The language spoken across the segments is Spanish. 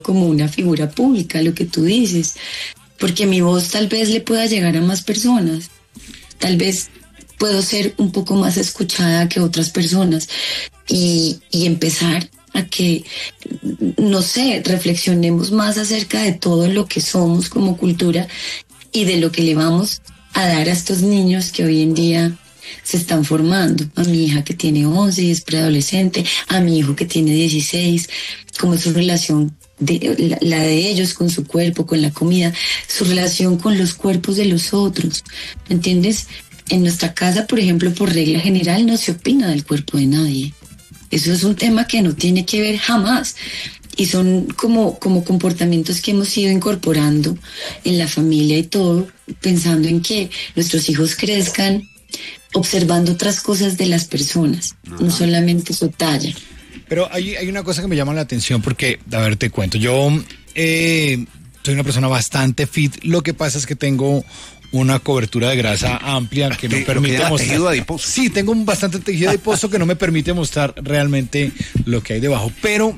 como una figura pública, lo que tú dices, porque mi voz tal vez le pueda llegar a más personas, tal vez puedo ser un poco más escuchada que otras personas y empezar a que, no sé, reflexionemos más acerca de todo lo que somos como cultura y de lo que le vamos a dar a estos niños que hoy en día se están formando. A mi hija que tiene 11 y es preadolescente, a mi hijo que tiene 16, cómo es su relación, la de ellos con su cuerpo, con la comida, su relación con los cuerpos de los otros, ¿me entiendes? En nuestra casa, por ejemplo, por regla general, no se opina del cuerpo de nadie. Eso es un tema que no tiene que ver jamás. Y son como comportamientos que hemos ido incorporando en la familia y todo, pensando en que nuestros hijos crezcan observando otras cosas de las personas, no solamente su talla. Pero hay una cosa que me llama la atención porque, a ver, te cuento, yo soy una persona bastante fit, lo que pasa es que tengo una cobertura de grasa amplia que no permite mostrar. Tejido adiposo. Sí, tengo bastante tejido adiposo que no me permite mostrar realmente lo que hay debajo, pero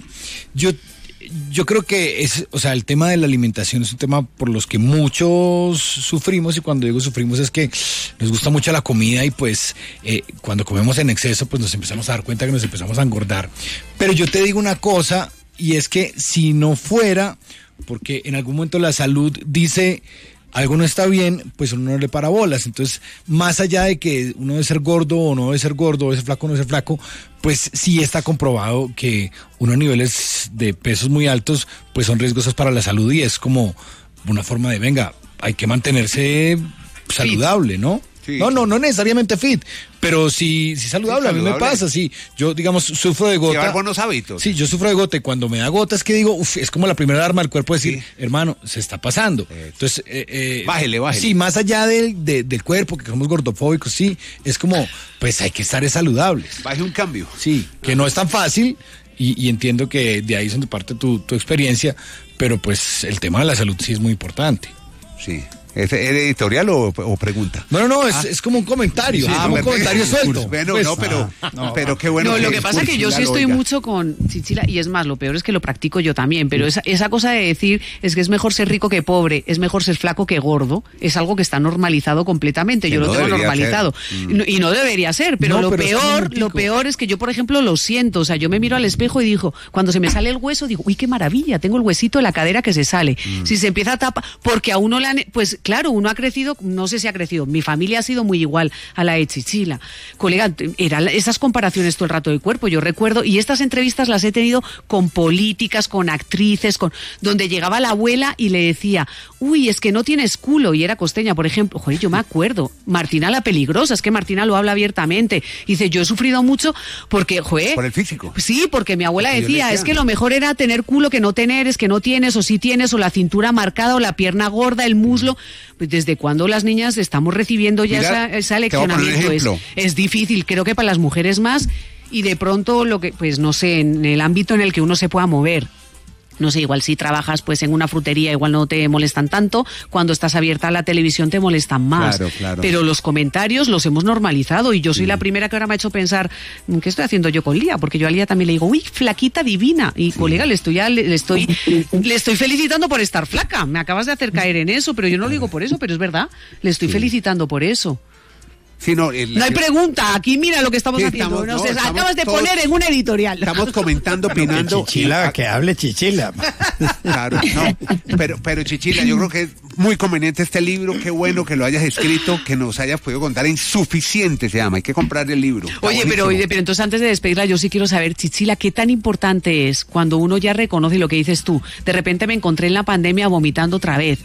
yo creo que el tema de la alimentación es un tema por los que muchos sufrimos, y cuando digo sufrimos es que nos gusta mucho la comida y pues cuando comemos en exceso pues nos empezamos a dar cuenta que nos empezamos a engordar. Pero yo te digo una cosa, y es que si no fuera porque en algún momento la salud dice algo no está bien, pues uno no le para bolas. Entonces, más allá de que uno debe ser gordo o no debe ser gordo, debe ser flaco o no debe ser flaco, pues sí está comprobado que unos niveles de pesos muy altos pues son riesgosos para la salud, y es como una forma de, venga, hay que mantenerse saludable, ¿no? Sí. No necesariamente fit, pero sí saludable. A mí me pasa, sí. Yo, digamos, sufro de gota. Llevar buenos hábitos. Sí, yo sufro de gota, y cuando me da gota es que digo, es como la primera arma del cuerpo decir, hermano, se está pasando. Entonces, bájele. Sí, más allá del cuerpo, que somos gordofóbicos, sí, es como, pues hay que estar saludables. Baje un cambio. Sí, que no es tan fácil, y entiendo que de ahí es donde parte tu experiencia, pero pues el tema de la salud sí es muy importante. Sí. ¿Es editorial o pregunta? No, es como un comentario, como un comentario suelto. Bueno, pues, pero qué bueno. No, lo que pasa es que yo sí estoy mucho con Chichila, y es más, lo peor es que lo practico yo también, pero esa cosa de decir es que es mejor ser rico que pobre, es mejor ser flaco que gordo, es algo que está normalizado completamente, yo lo tengo normalizado. Y no debería ser, pero lo peor es que yo, por ejemplo, lo siento, o sea, yo me miro al espejo y digo, cuando se me sale el hueso, digo, uy, qué maravilla, tengo el huesito de la cadera que se sale. Si se empieza a tapar, porque a uno pues claro, uno ha crecido, no sé si ha crecido, mi familia ha sido muy igual a la de Chichila. Colega, eran esas comparaciones todo el rato del cuerpo, yo recuerdo, y estas entrevistas las he tenido con políticas, con actrices, donde llegaba la abuela y le decía, uy, es que no tienes culo, y era costeña, por ejemplo. Joder, yo me acuerdo, Martina la peligrosa, es que Martina lo habla abiertamente, dice, yo he sufrido mucho porque, joder. Por el físico. Sí, porque mi abuela decía, es que lo mejor era tener culo que no tener, es que no tienes, o sí tienes, o la cintura marcada, o la pierna gorda, el muslo. Pues ¿desde cuándo las niñas estamos recibiendo ya ese aleccionamiento? Es difícil, creo que para las mujeres más, y de pronto lo que, pues no sé, en el ámbito en el que uno se pueda mover. No sé, igual si trabajas pues en una frutería igual no te molestan tanto, cuando estás abierta a la televisión te molestan más. Claro. Pero los comentarios los hemos normalizado, y yo soy la primera que ahora me ha hecho pensar, ¿qué estoy haciendo yo con Lía? Porque yo a Lía también le digo, uy, flaquita divina, y colega, le estoy felicitando por estar flaca, me acabas de hacer caer en eso, pero yo no lo digo por eso, pero es verdad, le estoy felicitando por eso. Sí, no hay pregunta, aquí mira lo que estamos haciendo. Acabas de poner en un editorial. Estamos comentando, opinando. Chichila, que hable Chichila. Claro, no. Pero Chichila, yo creo que es muy conveniente este libro, qué bueno que lo hayas escrito, que nos hayas podido contar. Insuficiente se llama, hay que comprar el libro. Oye, pero entonces antes de despedirla, yo sí quiero saber, Chichila, ¿qué tan importante es cuando uno ya reconoce lo que dices tú? De repente me encontré en la pandemia vomitando otra vez.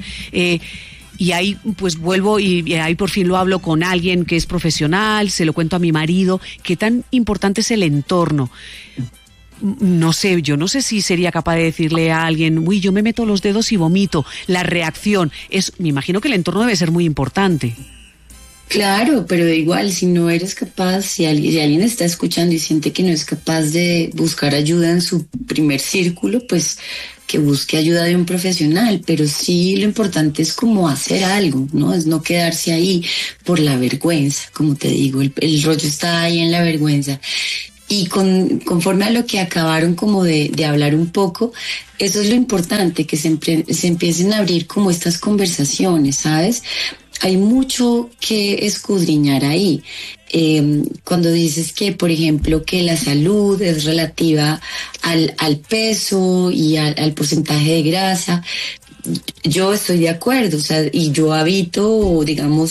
Y ahí pues vuelvo y ahí por fin lo hablo con alguien que es profesional, se lo cuento a mi marido. ¿Qué tan importante es el entorno? No sé, yo no sé si sería capaz de decirle a alguien, uy, yo me meto los dedos y vomito. La reacción me imagino que el entorno debe ser muy importante. Claro, pero igual, si no eres capaz, si alguien está escuchando y siente que no es capaz de buscar ayuda en su primer círculo, pues que busque ayuda de un profesional, pero sí lo importante es como hacer algo, ¿no? Es no quedarse ahí por la vergüenza, como te digo, el rollo está ahí en la vergüenza. Y conforme a lo que acabaron como de hablar un poco, eso es lo importante, que se empiecen a abrir como estas conversaciones, ¿sabes? Hay mucho que escudriñar ahí. Cuando dices que, por ejemplo, que la salud es relativa al peso y al porcentaje de grasa, yo estoy de acuerdo, o sea, y yo habito, digamos,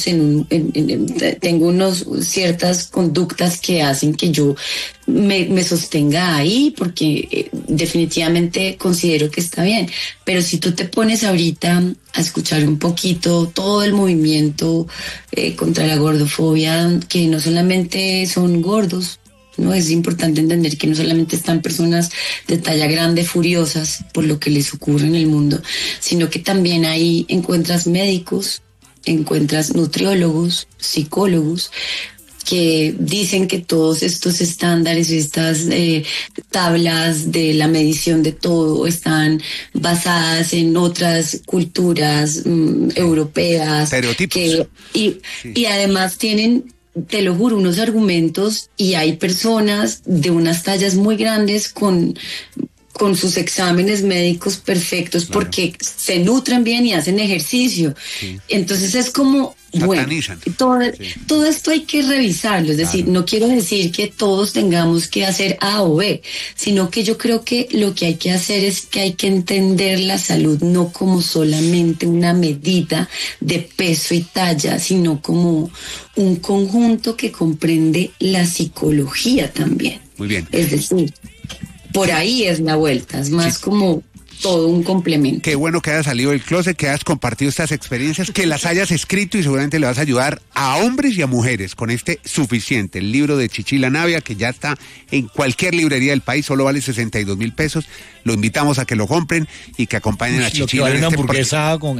tengo ciertas conductas que hacen que yo me sostenga ahí, porque definitivamente considero que está bien. Pero si tú te pones ahorita a escuchar un poquito todo el movimiento contra la gordofobia, que no solamente son gordos, ¿no? Es importante entender que no solamente están personas de talla grande furiosas por lo que les ocurre en el mundo, sino que también ahí encuentras médicos, encuentras nutriólogos, psicólogos, que dicen que todos estos estándares, estas tablas de la medición de todo están basadas en otras culturas europeas. Estereotipos. Y además tienen, te lo juro, unos argumentos, y hay personas de unas tallas muy grandes con sus exámenes médicos perfectos, claro, porque se nutren bien y hacen ejercicio. Sí. Entonces es como, bueno, todo esto hay que revisarlo. Es decir, no quiero decir que todos tengamos que hacer A o B, sino que yo creo que lo que hay que hacer es que hay que entender la salud no como solamente una medida de peso y talla, sino como un conjunto que comprende la psicología también. Muy bien. Es decir, por ahí es la vuelta, es más como todo un complemento. Qué bueno que hayas salido del closet, que hayas compartido estas experiencias, que las hayas escrito, y seguramente le vas a ayudar a hombres y a mujeres con este Suficiente, el libro de Chichila Navia, que ya está en cualquier librería del país, solo vale 62,000 pesos. Lo invitamos a que lo compren y que acompañen a Chichila. Lo que vale una hamburguesa con... No,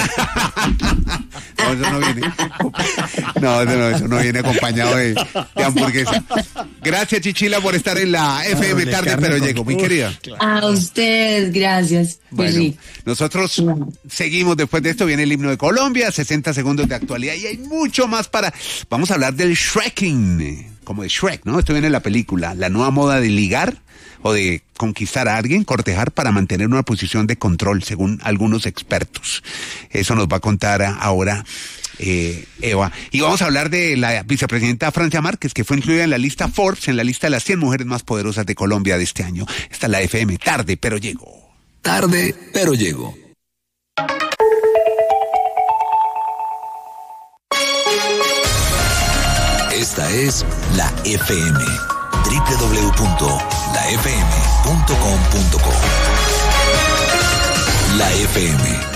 eso no viene. Eso no viene acompañado de hamburguesa. Gracias, Chichila, por estar en la FM Tarde Pero Llego, mi querida. A usted, gracias. Bueno, nosotros seguimos. Después de esto viene el himno de Colombia, 60 segundos de actualidad, y hay mucho más vamos a hablar del Shrekking, como de Shrek, ¿no? Esto viene en la película, la nueva moda de ligar o de conquistar a alguien, cortejar para mantener una posición de control, según algunos expertos. Eso nos va a contar ahora Eva. Y vamos a hablar de la vicepresidenta Francia Márquez, que fue incluida en la lista Forbes, en la lista de las 100 mujeres más poderosas de Colombia de este año. Esta es la FM Tarde Pero Llego. Tarde Pero Llego. Esta es la FM. www.lafm.com.co. La FM.